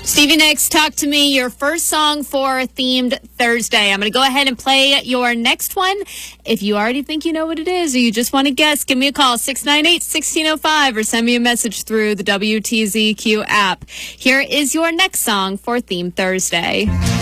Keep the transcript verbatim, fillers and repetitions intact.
Stevie Nicks, Talk to Me, your first song for Themed Thursday. I'm going to go ahead and play your next one. If you already think you know what it is or you just want to guess, give me a call, six nine eight, one six zero five, or send me a message through the W T Z Q app. Here is your next song for Themed Thursday.